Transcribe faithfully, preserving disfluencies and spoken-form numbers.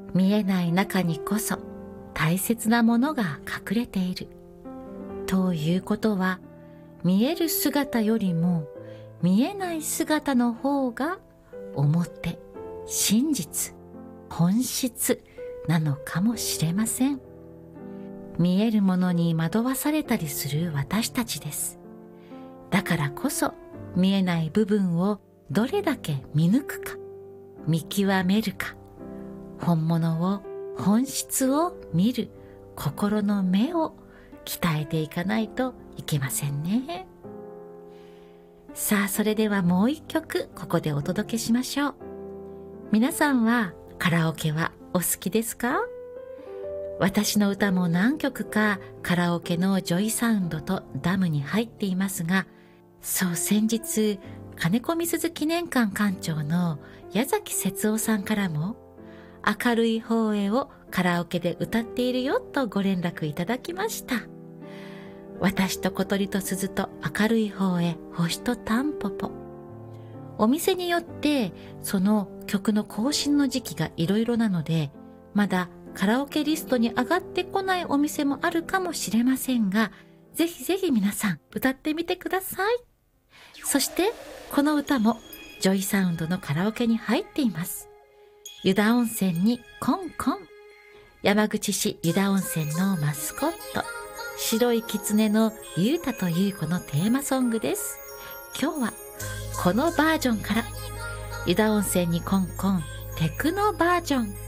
見えない中にこそ大切なものが隠れている。ということは、見える姿よりも見えない姿の方が表、真実、本質なのかもしれません。見えるものに惑わされたりする私たちです。だからこそ見えない部分をどれだけ見抜くか、見極めるか、本物を、本質を見る心の目を鍛えていかないといけませんね。さあ、それではもう一曲ここでお届けしましょう。皆さんはカラオケはお好きですか？私の歌も何曲かカラオケのジョイサウンドとダムに入っていますが、そう先日金子みすず記念館館長の矢崎節夫さんからも、明るい方へをカラオケで歌っているよとご連絡いただきました。私と小鳥と鈴と明るい方へ星とタンポポ。お店によってその曲の更新の時期がいろいろなので、まだカラオケリストに上がってこないお店もあるかもしれませんが、ぜひぜひ皆さん歌ってみてください。そしてこの歌もジョイサウンドのカラオケに入っています。湯田温泉にコンコン。山口市湯田温泉のマスコット、白い狐のゆうたとゆうこのテーマソングです。今日はこのバージョンから、湯田温泉にコンコンテクノバージョン。